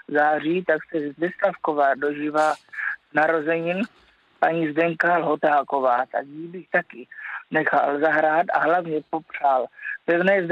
září, tak se zde Stavková dožívá narozenin paní Zdenka Lhotáková, tak jí bych taky nechal zahrát a hlavně popřál pevné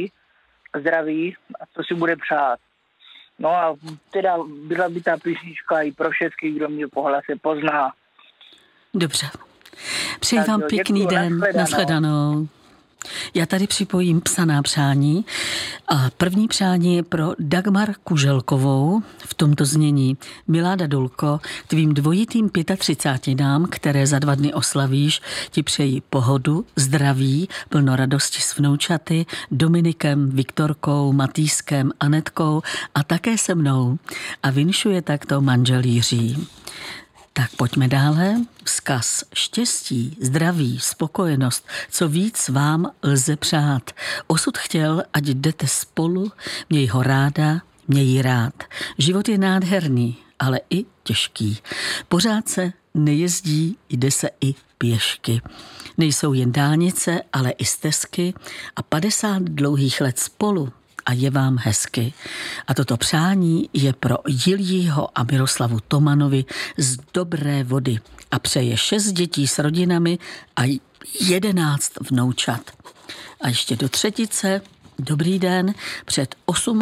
zdraví a co si bude přát. No a teda byla by ta písnička i pro všechny, kdo mě po hlase pozná. Dobře. Přeji vám pěkný den. Nashledanou. Já tady připojím psaná přání a první přání je pro Dagmar Kuželkovou v tomto znění. Milá Dadulko, tvým dvojitým 35, které za 2 dny oslavíš, ti přeji pohodu, zdraví, plno radosti s vnoučaty, Dominikem, Viktorkou, Matýskem, Anetkou a také se mnou. A vinšuje takto manžel Jiří. Tak pojďme dále. Vzkaz štěstí, zdraví, spokojenost, co víc vám lze přát. Osud chtěl, ať jdete spolu, měj ho ráda, měj rád. Život je nádherný, ale i těžký. Pořád se nejezdí, jde se i pěšky. Nejsou jen dálnice, ale i stezky a 50 dlouhých let spolu. A je vám hezky. A toto přání je pro Jiljího a Miroslavu Tomanovi z Dobré Vody a přeje 6 dětí s rodinami a 11 vnoučat. A ještě do třetice. Dobrý den, před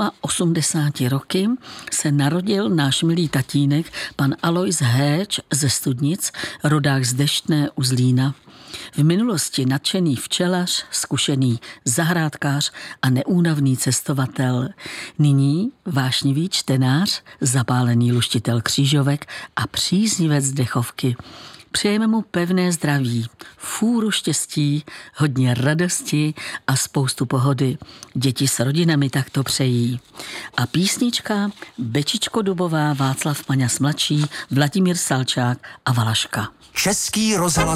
88 roky se narodil náš milý tatínek, pan Alois Héč ze Studnic, rodák z Deštné u Zlína. V minulosti nadšený včelař, zkušený zahrádkář a neúnavný cestovatel. Nyní vášnivý čtenář, zapálený luštitel křížovek a příznivec dechovky. Přejeme mu pevné zdraví, fůru štěstí, hodně radosti a spoustu pohody. Děti s rodinami takto přejí. A písnička Bečičko Dubová, Václav Paňas mladší, Vladimír Salčák a Valaška. Český rozhlas.